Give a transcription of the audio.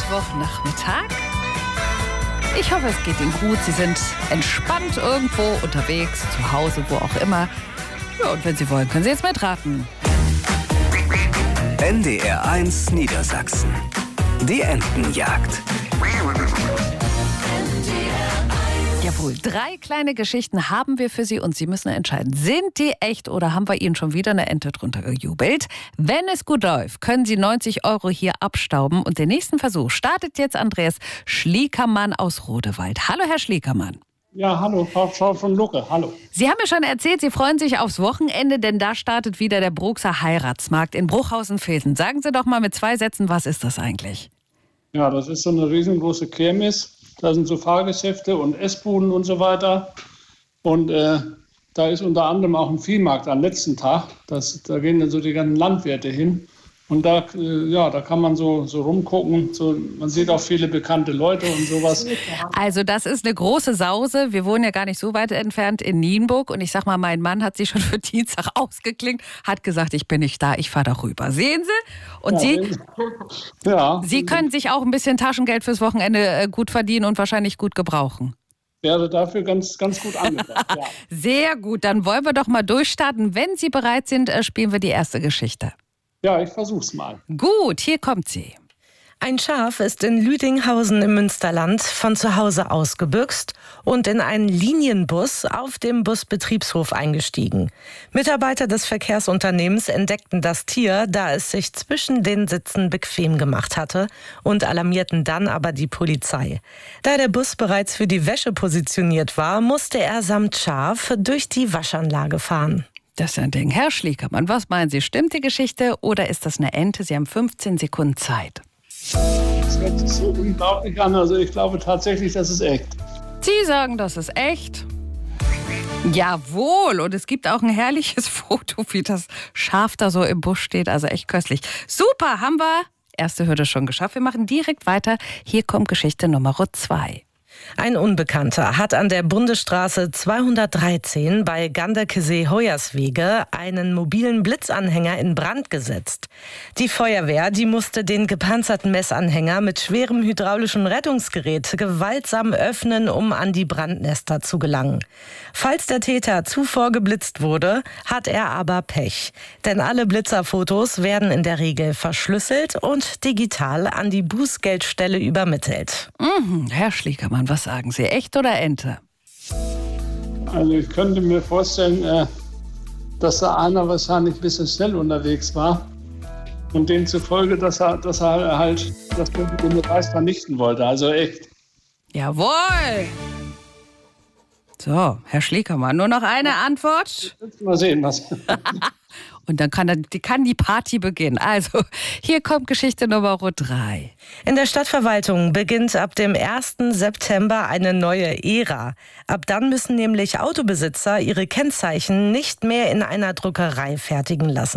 Mittwochnachmittag. Ich hoffe, es geht Ihnen gut. Sie sind entspannt irgendwo unterwegs, zu Hause, wo auch immer. Ja, und wenn Sie wollen, können Sie jetzt mitraten. NDR 1 Niedersachsen. Die Entenjagd. Jawohl, 3 kleine Geschichten haben wir für Sie und Sie müssen entscheiden, sind die echt oder haben wir Ihnen schon wieder eine Ente drunter gejubelt? Wenn es gut läuft, können Sie 90 € hier abstauben und den nächsten Versuch startet jetzt Andreas Schliekermann aus Rodewald. Hallo, Herr Schliekermann. Ja, hallo, Frau von Lucke, hallo. Sie haben mir schon erzählt, Sie freuen sich aufs Wochenende, denn da startet wieder der Bruxer Heiratsmarkt in Bruchhausen-Vilsen. Sagen Sie doch mal mit 2 Sätzen, was ist das eigentlich? Ja, das ist so eine riesengroße Kirmes. Da sind so Fahrgeschäfte und Essbuden und so weiter. Und da ist unter anderem auch ein Viehmarkt am letzten Tag. Da gehen dann so die ganzen Landwirte hin. Und da kann man so rumgucken. Man sieht auch viele bekannte Leute und sowas. Also das ist eine große Sause. Wir wohnen ja gar nicht so weit entfernt in Nienburg. Und ich sag mal, mein Mann hat sich schon für Dienstag ausgeklinkt, hat gesagt, ich bin nicht da, ich fahre da rüber. Sehen Sie? Und Sie können sich auch ein bisschen Taschengeld fürs Wochenende gut verdienen und wahrscheinlich gut gebrauchen. Wäre dafür ganz, ganz gut angebracht. Ja. Sehr gut, dann wollen wir doch mal durchstarten. Wenn Sie bereit sind, spielen wir die erste Geschichte. Ja, ich versuch's mal. Gut, hier kommt sie. Ein Schaf ist in Lüdinghausen im Münsterland von zu Hause ausgebüxt und in einen Linienbus auf dem Busbetriebshof eingestiegen. Mitarbeiter des Verkehrsunternehmens entdeckten das Tier, da es sich zwischen den Sitzen bequem gemacht hatte und alarmierten dann aber die Polizei. Da der Bus bereits für die Wäsche positioniert war, musste er samt Schaf durch die Waschanlage fahren. Das ist ein Ding. Herr Schliekermann, was meinen Sie? Stimmt die Geschichte oder ist das eine Ente? Sie haben 15 Sekunden Zeit. Das hört sich so unglaublich an. Also ich glaube tatsächlich, das ist echt. Sie sagen, das ist echt? Jawohl. Und es gibt auch ein herrliches Foto, wie das Schaf da so im Busch steht. Also echt köstlich. Super, haben wir erste Hürde schon geschafft. Wir machen direkt weiter. Hier kommt Geschichte Nummer 2. Ein Unbekannter hat an der Bundesstraße 213 bei Ganderkesee-Hoyerswege einen mobilen Blitzanhänger in Brand gesetzt. Die Feuerwehr, die musste den gepanzerten Messanhänger mit schwerem hydraulischen Rettungsgerät gewaltsam öffnen, um an die Brandnester zu gelangen. Falls der Täter zuvor geblitzt wurde, hat er aber Pech. Denn alle Blitzerfotos werden in der Regel verschlüsselt und digital an die Bußgeldstelle übermittelt. Herr Schliekermann, was sagen Sie, echt oder Ente? Also ich könnte mir vorstellen, dass da einer wahrscheinlich ein bisschen schnell unterwegs war und demzufolge, dass er halt den Beweis vernichten wollte. Also echt. Jawohl! So, Herr Schliekermann, nur noch eine Antwort. Mal sehen, was. Und dann kann die Party beginnen. Also, hier kommt Geschichte Nummer 3. In der Stadtverwaltung beginnt ab dem 1. September eine neue Ära. Ab dann müssen nämlich Autobesitzer ihre Kennzeichen nicht mehr in einer Druckerei fertigen lassen.